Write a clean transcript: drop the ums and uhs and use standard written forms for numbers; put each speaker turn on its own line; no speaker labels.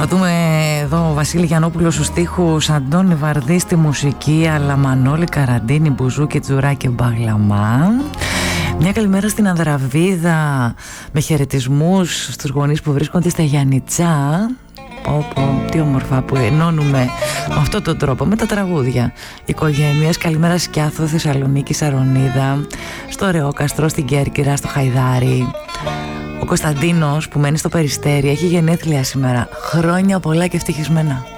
Να δούμε εδώ ο Βασίλη Γιαννόπουλος στους στίχους, Αντώνη Βαρδί στη μουσική, αλλά Μανώλη Καραντίνη, Μπουζούκι, Τζουρά και Μπαγλαμά. Μια καλημέρα στην Ανδραβίδα με χαιρετισμούς στους γονείς που βρίσκονται στα Γιαννιτσά. Τι όμορφα που ενώνουμε με αυτόν τον τρόπο, με τα τραγούδια οικογένειες. Καλημέρα Σκιάθο, Θεσσαλονίκη, Σαρονίδα, στο Ρεόκαστρο, στην Κέρκυρα, στο Χαϊδάρι. Ο Κωνσταντίνος που μένει στο Περιστέρι έχει γενέθλια σήμερα. Χρόνια πολλά και ευτυχισμένα.